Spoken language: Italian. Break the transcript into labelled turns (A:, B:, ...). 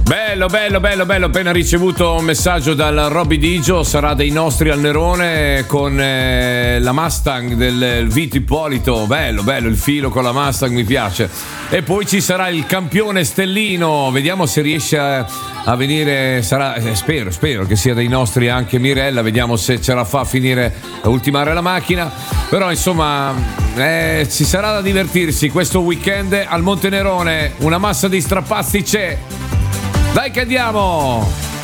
A: Bello, bello, bello, bello. Appena ricevuto un messaggio dal Robby Digio, sarà dei nostri al Nerone con la Mustang del Vito Ippolito. Bello, bello, il filo con la Mustang mi piace. E poi ci sarà il campione Stellino, vediamo se riesce a venire, spero che sia dei nostri anche Mirella, vediamo se ce la fa a finire, a ultimare la macchina. Però insomma ci sarà da divertirsi questo weekend al Monte Nerone, una massa di strapazzi c'è. Dai che andiamo!